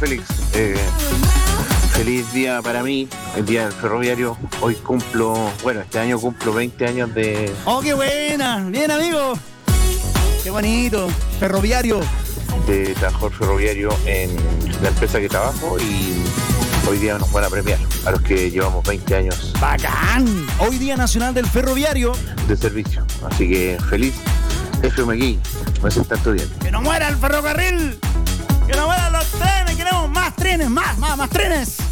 Félix. Feliz día para mí, el día del ferroviario. Hoy este año cumplo 20 años de... ¡Oh, qué buena! Bien, amigo. ¡Qué bonito! Ferroviario. De trabajador ferroviario en la empresa que trabajo y hoy día nos van a premiar a los que llevamos 20 años. ¡Bacán! Hoy Día Nacional del Ferroviario. De servicio. Así que feliz FMI. No se está estudiando. ¡Que no muera el ferrocarril! ¡Que no mueran los trenes! ¡Queremos más trenes! ¡Más trenes!